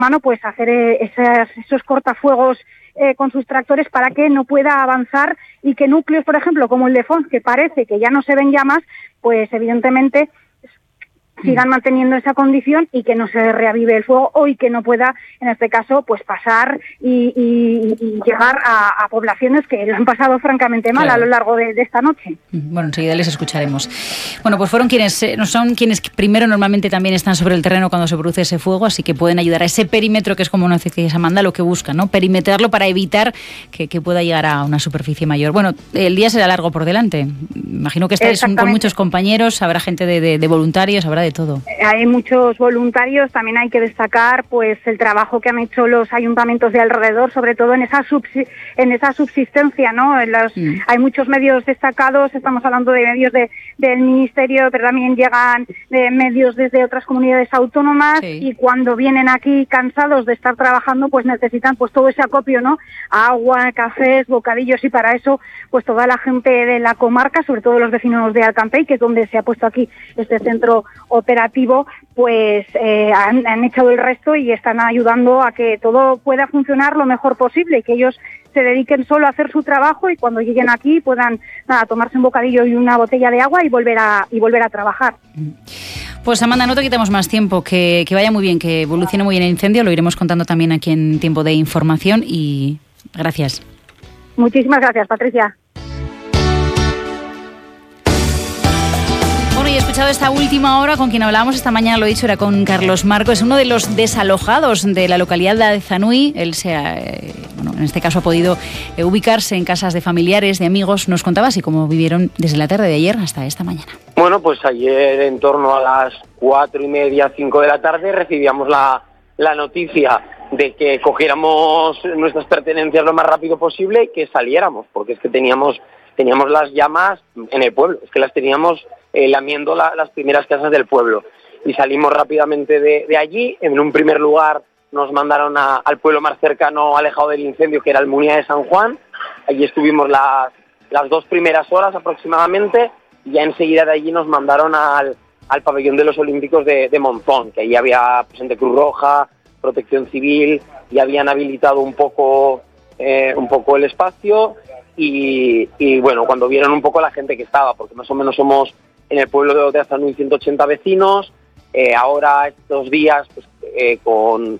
mano, pues hacer esos cortafuegos con sus tractores para que no pueda avanzar y que núcleos, por ejemplo, como el de Fons, que parece que ya no se ven llamas, pues evidentemente sigan manteniendo esa condición y que no se reavive el fuego o y que no pueda, en este caso, pues pasar y llegar a poblaciones que lo han pasado francamente mal a lo largo de esta noche. Bueno, enseguida les escucharemos. Bueno, pues son quienes primero normalmente también están sobre el terreno cuando se produce ese fuego, así que pueden ayudar a ese perímetro que es como nos decía Amanda, lo que busca, ¿no? Perimetrarlo para evitar que pueda llegar a una superficie mayor. Bueno, el día será largo por delante. Imagino que estáis con muchos compañeros, habrá gente de voluntarios, habrá de todo. Hay muchos voluntarios, también hay que destacar pues el trabajo que han hecho los ayuntamientos de alrededor, sobre todo en esa subsistencia, ¿no? Hay muchos medios destacados, estamos hablando de medios del Ministerio, pero también llegan medios desde otras comunidades autónomas y cuando vienen aquí cansados de estar trabajando, pues necesitan pues todo ese acopio, ¿no? Agua, cafés, bocadillos y para eso pues toda la gente de la comarca, sobre todo los vecinos de Alcampey, que es donde se ha puesto aquí este centro operativo, pues han echado el resto y están ayudando a que todo pueda funcionar lo mejor posible y que ellos se dediquen solo a hacer su trabajo y cuando lleguen aquí puedan tomarse un bocadillo y una botella de agua y volver a trabajar. Pues Amanda, no te quitamos más tiempo, que vaya muy bien, que evolucione muy bien el incendio, lo iremos contando también aquí en Tiempo de Información y gracias. Muchísimas gracias, Patricia. Bueno, y he escuchado esta última hora con quien hablábamos esta mañana, lo he dicho, era con Carlos Marco, es uno de los desalojados de la localidad de Zanui. Él en este caso ha podido ubicarse en casas de familiares, de amigos. Nos contaba así cómo vivieron desde la tarde de ayer hasta esta mañana. Bueno, pues ayer en torno a las 4:30, 5 de la tarde recibíamos la noticia de que cogiéramos nuestras pertenencias lo más rápido posible y que saliéramos, porque es que teníamos las llamas en el pueblo, es que las teníamos lamiendo las primeras casas del pueblo. Y salimos rápidamente de allí. En un primer lugar nos mandaron al pueblo más cercano, alejado del incendio, que era Almunia de San Juan. Allí estuvimos las 2 primeras horas aproximadamente, y ya enseguida de allí nos mandaron al pabellón de los Olímpicos de Monzón, que allí había presente Cruz Roja, Protección Civil, y habían habilitado un poco el espacio. Y bueno, cuando vieron un poco la gente que estaba, porque más o menos somos en el pueblo de Azanui 180 vecinos, ahora estos días pues, con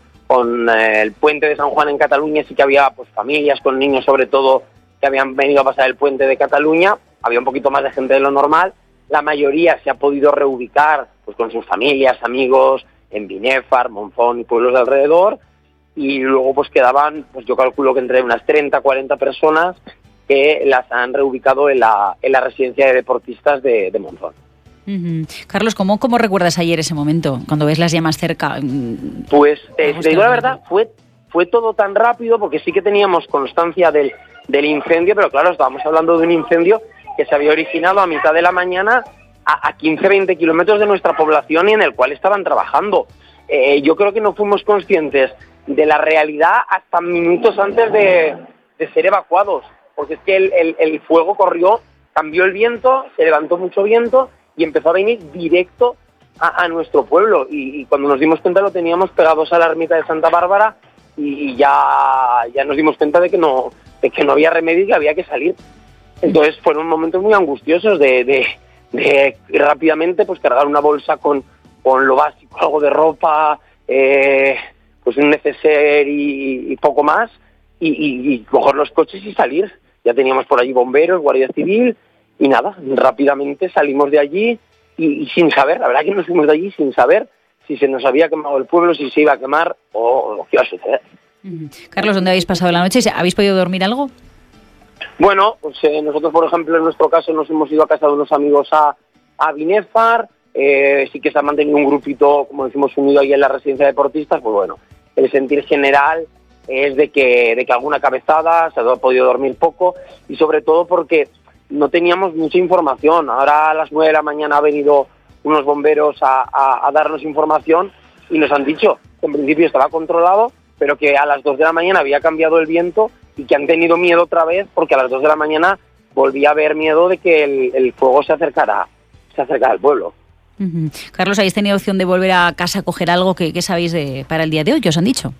el puente de San Juan en Cataluña sí que había pues familias con niños sobre todo que habían venido a pasar el puente de Cataluña, había un poquito más de gente de lo normal, la mayoría se ha podido reubicar pues con sus familias, amigos, en Binefar, Monzón y pueblos de alrededor, y luego pues quedaban, pues yo calculo que entre unas 30, 40 personas que las han reubicado en la residencia de deportistas de Monzón. Uh-huh. Carlos, ¿cómo recuerdas ayer ese momento, cuando ves las llamas cerca? Pues te digo la verdad, fue todo tan rápido, porque sí que teníamos constancia del incendio, pero claro, estábamos hablando de un incendio que se había originado a mitad de la mañana a 15-20 kilómetros de nuestra población y en el cual estaban trabajando. Yo creo que no fuimos conscientes de la realidad hasta minutos antes de ser evacuados, porque es que el fuego cambió el viento, se levantó mucho viento y empezó a venir directo a nuestro pueblo, y cuando nos dimos cuenta lo teníamos pegados a la ermita de Santa Bárbara y ya nos dimos cuenta de que no había remedio y que había que salir. Entonces fueron momentos muy angustiosos de rápidamente pues cargar una bolsa con lo básico, algo de ropa, pues un neceser y poco más, y coger los coches y salir. Ya teníamos por allí bomberos, guardia civil, y nada, rápidamente salimos de allí y sin saber, la verdad que nos fuimos de allí sin saber si se nos había quemado el pueblo, si se iba a quemar o qué iba a suceder. Carlos, ¿dónde habéis pasado la noche? ¿Habéis podido dormir algo? Bueno, pues nosotros, por ejemplo, en nuestro caso nos hemos ido a casa de unos amigos a Binefar, sí que se ha mantenido un grupito, como decimos, unido ahí en la residencia de deportistas. Pues bueno, el sentir general es de que alguna cabezada, se ha podido dormir poco, y sobre todo porque no teníamos mucha información. Ahora a las 9 de la mañana han venido unos bomberos a darnos información y nos han dicho que en principio estaba controlado, pero que a las 2 de la mañana había cambiado el viento y que han tenido miedo otra vez porque a las 2 de la mañana volvía a haber miedo de que el fuego se acercara al pueblo. Carlos, ¿habéis tenido opción de volver a casa a coger algo? ¿Qué sabéis para el día de hoy? ¿Qué os han dicho?